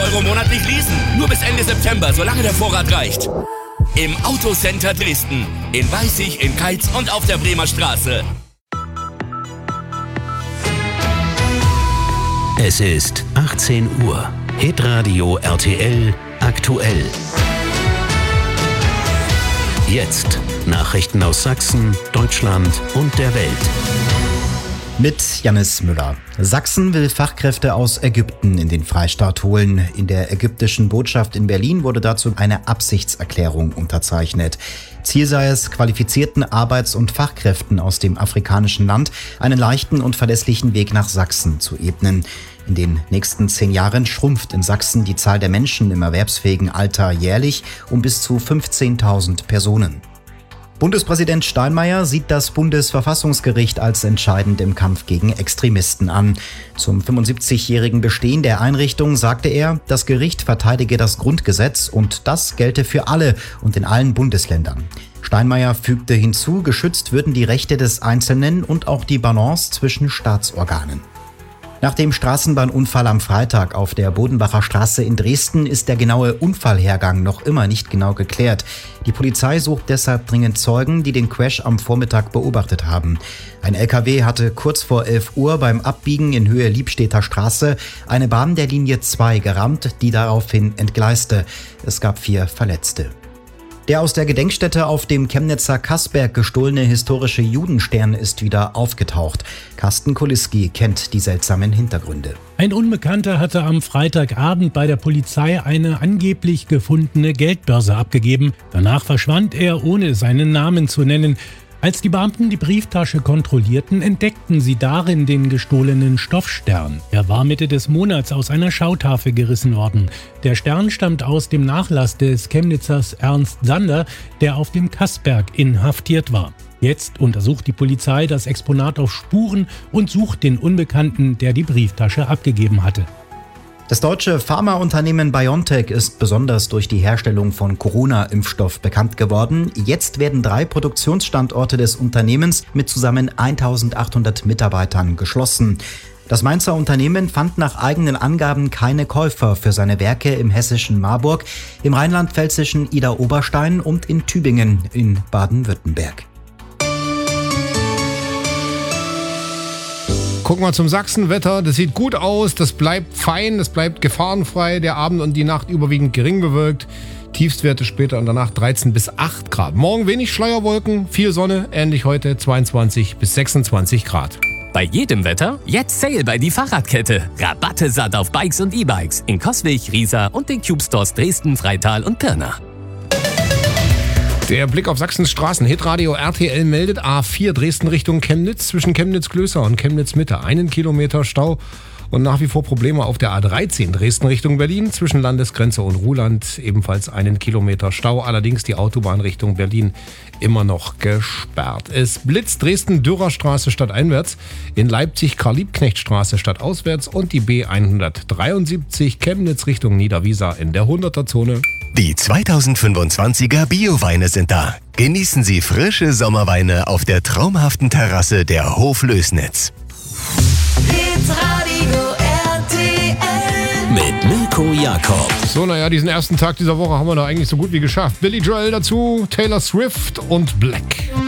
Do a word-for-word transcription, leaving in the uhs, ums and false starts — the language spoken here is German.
Euro monatlich leasen. Nur bis Ende September, solange der Vorrat reicht. Im Autocenter Dresden. In Weißig, in Keitz und auf der Bremer Straße. Es ist achtzehn Uhr. Hitradio R T L aktuell. Jetzt Nachrichten aus Sachsen, Deutschland und der Welt. Mit Jannis Müller. Sachsen will Fachkräfte aus Ägypten in den Freistaat holen. In der ägyptischen Botschaft in Berlin wurde dazu eine Absichtserklärung unterzeichnet. Ziel sei es, qualifizierten Arbeits- und Fachkräften aus dem afrikanischen Land einen leichten und verlässlichen Weg nach Sachsen zu ebnen. In den nächsten zehn Jahren schrumpft in Sachsen die Zahl der Menschen im erwerbsfähigen Alter jährlich um bis zu fünfzehntausend Personen. Bundespräsident Steinmeier sieht das Bundesverfassungsgericht als entscheidend im Kampf gegen Extremisten an. Zum fünfundsiebzigjährigen Bestehen der Einrichtung sagte er, das Gericht verteidige das Grundgesetz und das gelte für alle und in allen Bundesländern. Steinmeier fügte hinzu, geschützt würden die Rechte des Einzelnen und auch die Balance zwischen Staatsorganen. Nach dem Straßenbahnunfall am Freitag auf der Bodenbacher Straße in Dresden ist der genaue Unfallhergang noch immer nicht genau geklärt. Die Polizei sucht deshalb dringend Zeugen, die den Crash am Vormittag beobachtet haben. Ein L K W hatte kurz vor elf Uhr beim Abbiegen in Höhe Liebstedter Straße eine Bahn der Linie zwei gerammt, die daraufhin entgleiste. Es gab vier Verletzte. Der aus der Gedenkstätte auf dem Chemnitzer Kassberg gestohlene historische Judenstern ist wieder aufgetaucht. Carsten Kuliski kennt die seltsamen Hintergründe. Ein Unbekannter hatte am Freitagabend bei der Polizei eine angeblich gefundene Geldbörse abgegeben. Danach verschwand er, ohne seinen Namen zu nennen. Als die Beamten die Brieftasche kontrollierten, entdeckten sie darin den gestohlenen Stoffstern. Er war Mitte des Monats aus einer Schautafel gerissen worden. Der Stern stammt aus dem Nachlass des Chemnitzers Ernst Sander, der auf dem Kassberg inhaftiert war. Jetzt untersucht die Polizei das Exponat auf Spuren und sucht den Unbekannten, der die Brieftasche abgegeben hatte. Das deutsche Pharmaunternehmen BioNTech ist besonders durch die Herstellung von Corona-Impfstoff bekannt geworden. Jetzt werden drei Produktionsstandorte des Unternehmens mit zusammen eintausendachthundert Mitarbeitern geschlossen. Das Mainzer Unternehmen fand nach eigenen Angaben keine Käufer für seine Werke im hessischen Marburg, im rheinland-pfälzischen Idar-Oberstein und in Tübingen in Baden-Württemberg. Gucken wir zum Sachsenwetter. Das sieht gut aus, das bleibt fein, das bleibt gefahrenfrei. Der Abend und die Nacht überwiegend gering bewölkt. Tiefstwerte später in der Nacht dreizehn bis acht Grad. Morgen wenig Schleierwolken, viel Sonne, ähnlich heute zweiundzwanzig bis sechsundzwanzig Grad. Bei jedem Wetter jetzt Sale bei die Fahrradkette. Rabatte satt auf Bikes und E-Bikes in Coswig, Riesa und den Cube Stores Dresden, Freital und Pirna. Der Blick auf Sachsens Straßen. Hitradio R T L meldet A vier Dresden Richtung Chemnitz zwischen Chemnitz-Klößer und Chemnitz-Mitte. Einen Kilometer Stau und nach wie vor Probleme auf der A dreizehn Dresden Richtung Berlin zwischen Landesgrenze und Ruhland. Ebenfalls einen Kilometer Stau. Allerdings die Autobahn Richtung Berlin immer noch gesperrt. Es blitzt Dresden-Dürerstraße stadteinwärts, in Leipzig Karl-Liebknecht-Straße stadtauswärts und die B hundertdreiundsiebzig Chemnitz Richtung Niederwiesa in der hunderter-Zone. Die zweitausendfünfundzwanziger Bio-Weine sind da. Genießen Sie frische Sommerweine auf der traumhaften Terrasse der Hoflößnitz. Hitradio R T L Mit Mirko Jakob. So, naja, diesen ersten Tag dieser Woche haben wir doch eigentlich so gut wie geschafft. Billy Joel dazu, Taylor Swift und Black.